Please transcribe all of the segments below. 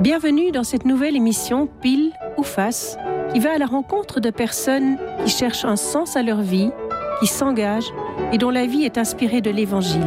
Bienvenue dans cette nouvelle émission Pile ou Face, qui va à la rencontre de personnes qui cherchent un sens à leur vie, qui s'engagent et dont la vie est inspirée de l'Évangile.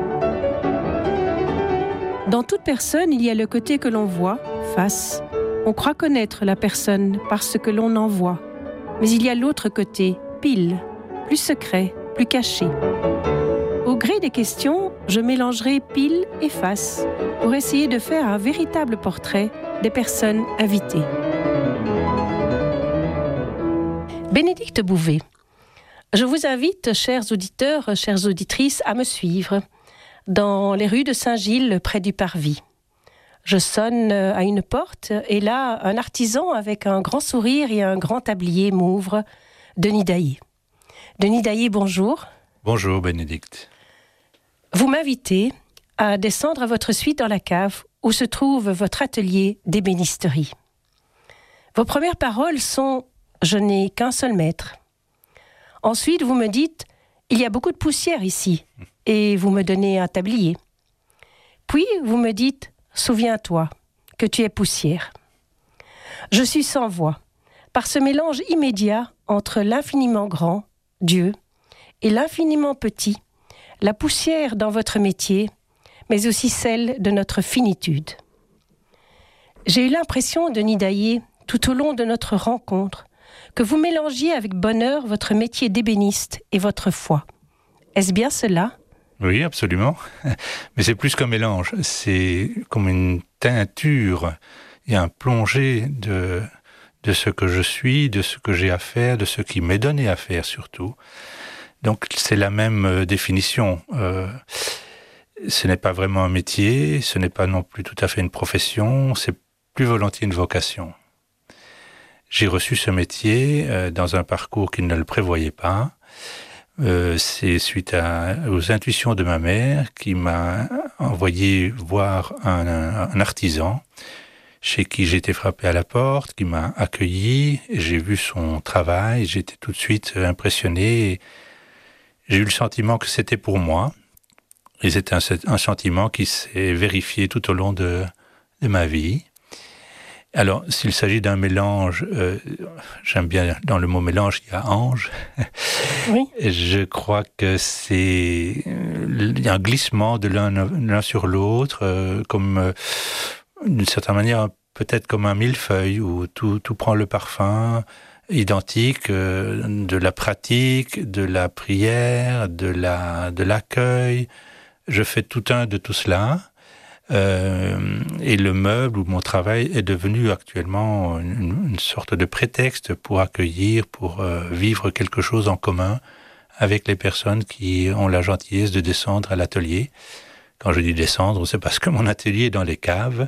Dans toute personne, il y a le côté que l'on voit, face. On croit connaître la personne parce que l'on en voit. Mais il y a l'autre côté, pile, plus secret, plus caché. Au gré des questions, je mélangerai pile et face pour essayer de faire un véritable portrait des personnes invitées. Bénédicte Bouvet. Je vous invite, chers auditeurs, chères auditrices, à me suivre dans les rues de Saint-Gilles, près du Parvis. Je sonne à une porte et là, un artisan avec un grand sourire et un grand tablier m'ouvre. Denis Daillé. Denis Daillé, bonjour. Bonjour Bénédicte. Vous m'invitez à descendre à votre suite dans la cave où se trouve votre atelier d'ébénisterie. Vos premières paroles sont « Je n'ai qu'un seul maître ». Ensuite, vous me dites « Il y a beaucoup de poussière ici » et vous me donnez un tablier. Puis, vous me dites « Souviens-toi que tu es poussière ». Je suis sans voix, par ce mélange immédiat entre l'infiniment grand, Dieu, et l'infiniment petit, la poussière dans votre métier, mais aussi celle de notre finitude. J'ai eu l'impression, Denis Daillé, tout au long de notre rencontre, que vous mélangiez avec bonheur votre métier d'ébéniste et votre foi. Est-ce bien cela ? Oui, absolument. Mais c'est plus qu'un mélange. C'est comme une teinture et un plongé de ce que je suis, de ce que j'ai à faire, de ce qui m'est donné à faire surtout. Donc c'est la même définition. Ce n'est pas vraiment un métier, ce n'est pas non plus tout à fait une profession, c'est plus volontiers une vocation. J'ai reçu ce métier dans un parcours qui ne le prévoyait pas. C'est suite aux intuitions de ma mère qui m'a envoyé voir un artisan chez qui j'étais frappé à la porte, qui m'a accueilli. J'ai vu son travail, j'étais tout de suite impressionné. J'ai eu le sentiment que c'était pour moi. Et c'est un sentiment qui s'est vérifié tout au long de ma vie. Alors, s'il s'agit d'un mélange, j'aime bien, dans le mot mélange, il y a ange. Oui. Je crois que c'est un glissement de l'un sur l'autre, comme, d'une certaine manière, peut-être comme un millefeuille où tout prend le parfum identique de la pratique, de la prière, de l'accueil. Je fais tout un de tout cela. Et le meuble ou mon travail est devenu actuellement une sorte de prétexte pour accueillir, pour vivre quelque chose en commun avec les personnes qui ont la gentillesse de descendre à l'atelier. Quand je dis descendre, c'est parce que mon atelier est dans les caves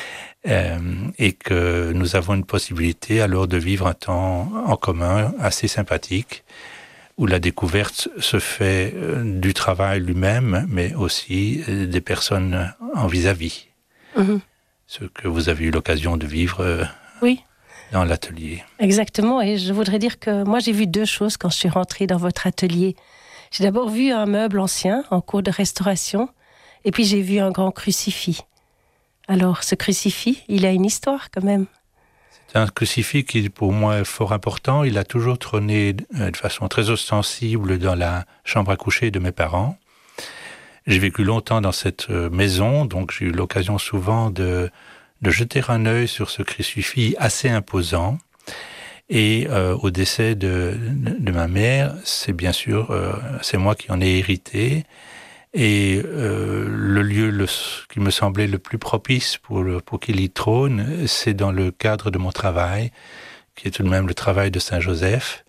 et que nous avons une possibilité alors de vivre un temps en commun assez sympathique, où la découverte se fait du travail lui-même, mais aussi des personnes en vis-à-vis. Mmh. Ce que vous avez eu l'occasion de vivre oui. Dans l'atelier. Exactement, et je voudrais dire que moi j'ai vu deux choses quand je suis rentrée dans votre atelier. J'ai d'abord vu un meuble ancien en cours de restauration, et puis j'ai vu un grand crucifix. Alors ce crucifix, il a une histoire quand même. C'est un crucifix qui, pour moi, est fort important. Il a toujours trôné de façon très ostensible dans la chambre à coucher de mes parents. J'ai vécu longtemps dans cette maison, donc j'ai eu l'occasion souvent de jeter un œil sur ce crucifix assez imposant. Et au décès de ma mère, c'est bien sûr, c'est moi qui en ai hérité. Et le lieu qui me semblait le plus propice pour qu'il y trône, c'est dans le cadre de mon travail, qui est tout de même le travail de Saint-Joseph.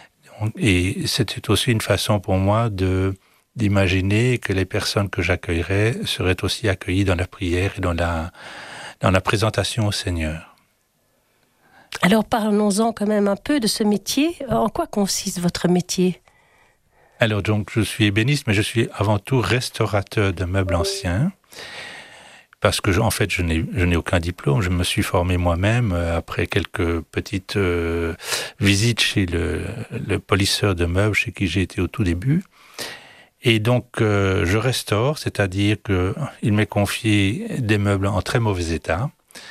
Et c'était aussi une façon pour moi d'imaginer que les personnes que j'accueillerais seraient aussi accueillies dans la prière et dans la présentation au Seigneur. Alors parlons-en quand même un peu de ce métier. En quoi consiste votre métier ? Alors donc je suis ébéniste, mais je suis avant tout restaurateur de meubles anciens, parce que en fait je n'ai aucun diplôme. Je me suis formé moi-même après quelques petites visites chez le polisseur de meubles chez qui j'ai été au tout début. Et donc je restaure, c'est-à-dire qu'il m'est confié des meubles en très mauvais état,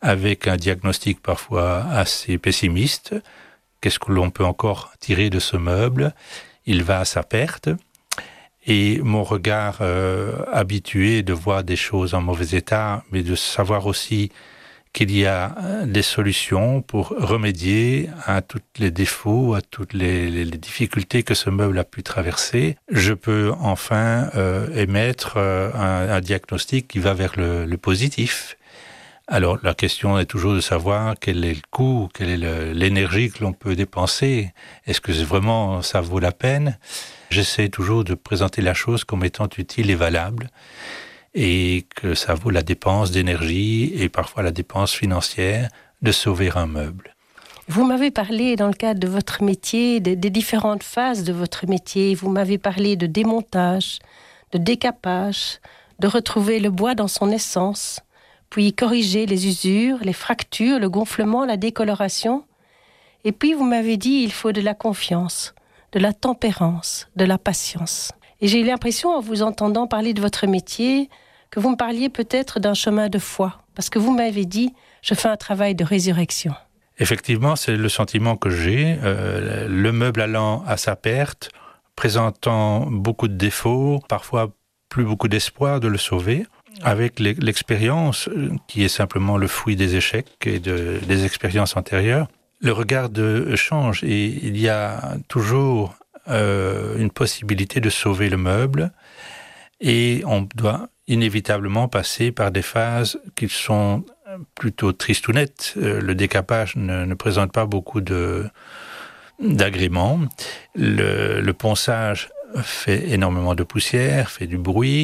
avec un diagnostic parfois assez pessimiste. Qu'est-ce que l'on peut encore tirer de ce meuble? Il va à sa perte. Et mon regard habitué de voir des choses en mauvais état, mais de savoir aussi qu'il y a des solutions pour remédier à tous les défauts, à toutes les difficultés que ce meuble a pu traverser, je peux enfin émettre un diagnostic qui va vers le positif. Alors la question est toujours de savoir quel est le coût, quelle est l'énergie que l'on peut dépenser. Est-ce que vraiment ça vaut la peine? J'essaie toujours de présenter la chose comme étant utile et valable, et que ça vaut la dépense d'énergie et parfois la dépense financière de sauver un meuble. Vous m'avez parlé dans le cadre de votre métier, des différentes phases de votre métier. Vous m'avez parlé de démontage, de décapage, de retrouver le bois dans son essence, puis corriger les usures, les fractures, le gonflement, la décoloration. Et puis vous m'avez dit il faut de la confiance, de la tempérance, de la patience. Et j'ai eu l'impression, en vous entendant parler de votre métier, que vous me parliez peut-être d'un chemin de foi, parce que vous m'avez dit « je fais un travail de résurrection ». Effectivement, c'est le sentiment que j'ai. Le meuble allant à sa perte, présentant beaucoup de défauts, parfois plus beaucoup d'espoir de le sauver, avec l'expérience qui est simplement le fruit des échecs et des expériences antérieures. Le regard change et il y a toujours une possibilité de sauver le meuble et on doit inévitablement passer par des phases qui sont plutôt tristounettes. Le décapage ne présente pas beaucoup d'agréments. Le ponçage fait énormément de poussière, fait du bruit.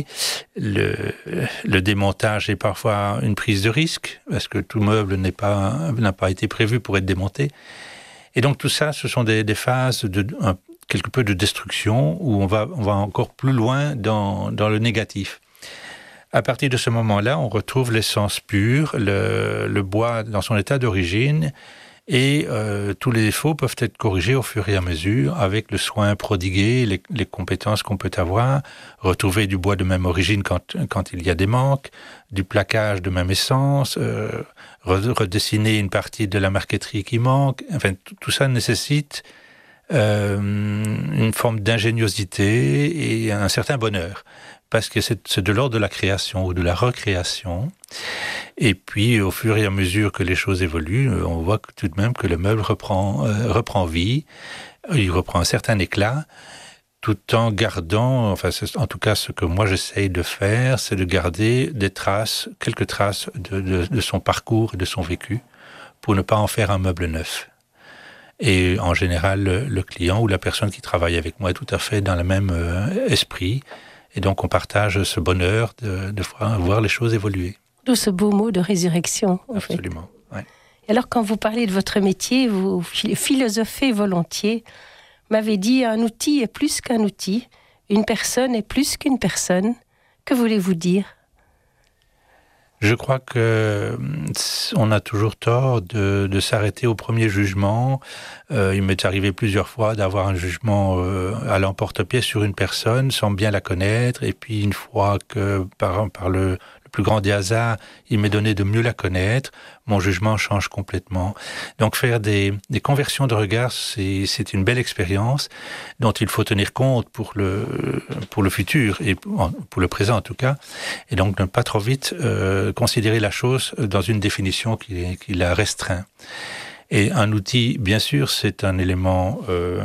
Le démontage est parfois une prise de risque parce que tout meuble n'a pas été prévu pour être démonté. Et donc tout ça, ce sont des phases quelque peu de destruction où on va encore plus loin dans le négatif. À partir de ce moment-là, on retrouve l'essence pure, le bois dans son état d'origine, et tous les défauts peuvent être corrigés au fur et à mesure avec le soin prodigué, les compétences qu'on peut avoir, retrouver du bois de même origine quand il y a des manques, du plaquage de même essence, redessiner une partie de la marqueterie qui manque. Enfin, tout ça nécessite une forme d'ingéniosité et un certain bonheur, parce que c'est de l'ordre de la création ou de la recréation. Et puis, au fur et à mesure que les choses évoluent, on voit tout de même que le meuble reprend vie, il reprend un certain éclat, tout en gardant, enfin, en tout cas, ce que moi j'essaye de faire, c'est de garder quelques traces de son parcours et de son vécu, pour ne pas en faire un meuble neuf. Et en général, le client ou la personne qui travaille avec moi est tout à fait dans le même esprit. Et donc, on partage ce bonheur de voir les choses évoluer. D'où ce beau mot de résurrection. Absolument, ouais. Et alors, quand vous parlez de votre métier, vous philosophez volontiers. Vous m'avez dit, un outil est plus qu'un outil, une personne est plus qu'une personne. Que voulez-vous dire ? Je crois que on a toujours tort de s'arrêter au premier jugement. Il m'est arrivé plusieurs fois d'avoir un jugement à l'emporte-pièce sur une personne sans bien la connaître. Et puis une fois que par le plus grand des hasards, il m'est donné de mieux la connaître, mon jugement change complètement. Donc faire des conversions de regard, c'est une belle expérience dont il faut tenir compte pour le futur et pour le présent en tout cas. Et donc ne pas trop vite considérer la chose dans une définition qui la restreint. Et un outil, bien sûr, c'est un élément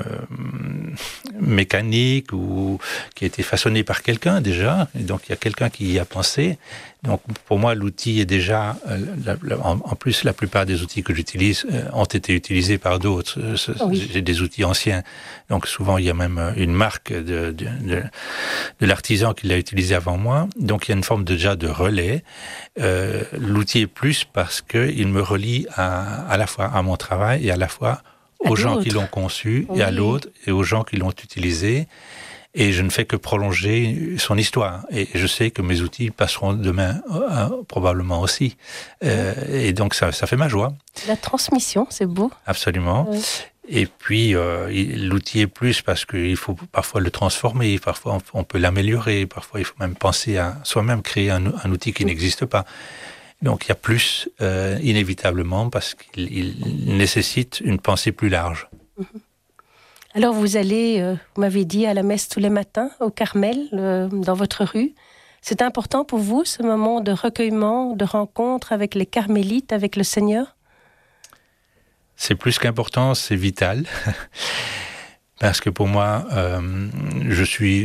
mécanique ou qui a été façonné par quelqu'un déjà. Et donc, il y a quelqu'un qui y a pensé. Donc, pour moi, l'outil est déjà... en plus, la plupart des outils que j'utilise ont été utilisés par d'autres. Oui. J'ai des outils anciens. Donc, souvent, il y a même une marque de l'artisan qui l'a utilisé avant moi. Donc, il y a une forme déjà de relais. L'outil est plus parce qu'il me relie à la fois à mon travail et à la fois aux gens qui l'ont conçu et à l'autre et aux gens qui l'ont utilisé. Et je ne fais que prolonger son histoire. Et je sais que mes outils passeront demain probablement aussi. Et donc ça fait ma joie. La transmission, c'est beau. Absolument. Oui. Et puis l'outil est plus parce qu'il faut parfois le transformer, parfois on peut l'améliorer, parfois il faut même penser à soi-même créer un outil qui n'existe pas. Donc il y a plus, inévitablement, parce qu'il nécessite une pensée plus large. Alors vous allez, vous m'avez dit, à la messe tous les matins, au Carmel, dans votre rue. C'est important pour vous, ce moment de recueillement, de rencontre avec les carmélites, avec le Seigneur? C'est plus qu'important, c'est vital. Parce que pour moi, je suis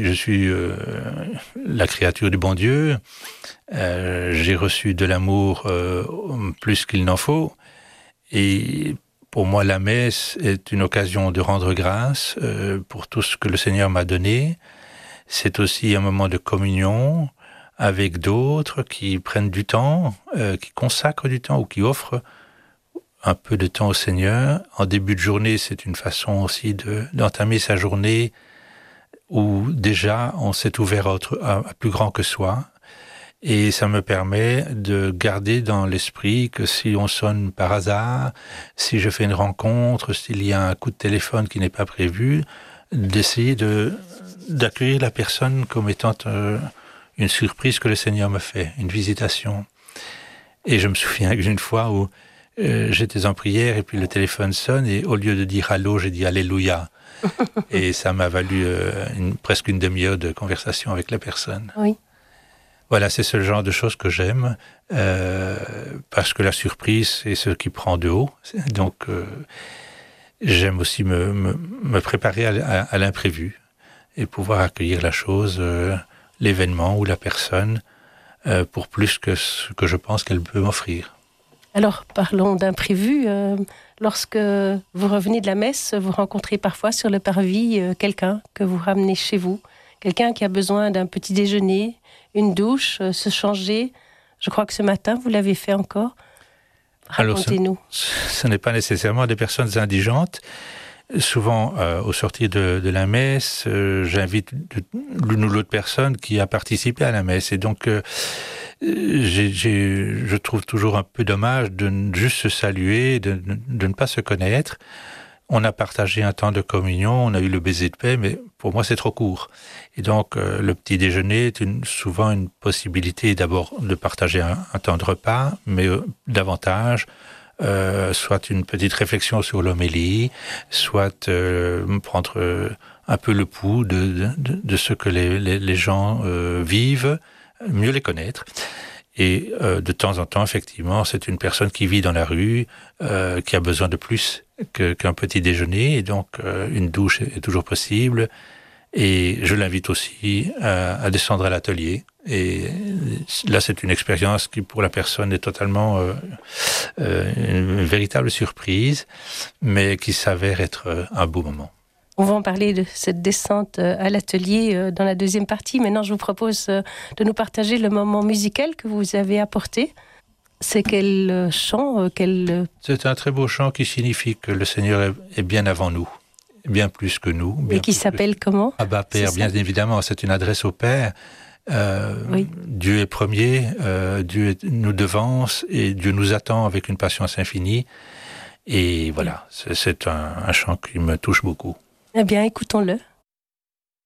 la créature du bon Dieu. J'ai reçu de l'amour plus qu'il n'en faut. Et pour moi, la messe est une occasion de rendre grâce pour tout ce que le Seigneur m'a donné. C'est aussi un moment de communion avec d'autres qui prennent du temps, qui consacrent du temps ou qui offrent un peu de temps au Seigneur. En début de journée, c'est une façon aussi d'entamer sa journée où déjà on s'est ouvert à plus grand que soi. Et ça me permet de garder dans l'esprit que si on sonne par hasard, si je fais une rencontre, s'il y a un coup de téléphone qui n'est pas prévu, d'essayer d'accueillir la personne comme étant une surprise que le Seigneur me fait, une visitation. Et je me souviens d'une fois où j'étais en prière et puis le téléphone sonne et au lieu de dire allô, j'ai dit alléluia. Et ça m'a valu presque une demi-heure de conversation avec la personne. Oui. Voilà, c'est ce genre de choses que j'aime, parce que la surprise, c'est ce qui prend de haut. Donc, j'aime aussi me préparer à l'imprévu et pouvoir accueillir la chose, l'événement ou la personne, pour plus que ce que je pense qu'elle peut m'offrir. Alors, parlons d'imprévu. Lorsque vous revenez de la messe, vous rencontrez parfois sur le parvis quelqu'un que vous ramenez chez vous, quelqu'un qui a besoin d'un petit déjeuner, une douche, se changer. Je crois que ce matin, vous l'avez fait encore. Racontez-nous. Alors, ce n'est pas nécessairement des personnes indigentes. Souvent, au sortir de la messe, j'invite l'une ou l'autre personne qui a participé à la messe. Et donc, je trouve toujours un peu dommage de juste se saluer, de ne pas se connaître. On a partagé un temps de communion, on a eu le baiser de paix, mais pour moi, c'est trop court. Et donc, le petit déjeuner est souvent une possibilité d'abord de partager un temps de repas, mais davantage, soit une petite réflexion sur l'homélie, soit prendre un peu le pouls de ce que les gens vivent, mieux les connaître. Et de temps en temps, effectivement, c'est une personne qui vit dans la rue, qui a besoin de plus qu'un petit déjeuner, et donc une douche est toujours possible. Et je l'invite aussi à descendre à l'atelier. Et là, c'est une expérience qui, pour la personne, est totalement une véritable surprise, mais qui s'avère être un beau moment. On va en parler de cette descente à l'atelier dans la deuxième partie. Maintenant, je vous propose de nous partager le moment musical que vous avez apporté. C'est quel chant C'est un très beau chant qui signifie que le Seigneur est bien avant nous, bien plus que nous. Et qui s'appelle comment? Abba Père, bien évidemment, c'est une adresse au Père. Oui. Dieu est premier, Dieu nous devance et Dieu nous attend avec une patience infinie. Et voilà, c'est un chant qui me touche beaucoup. Eh bien, écoutons-le.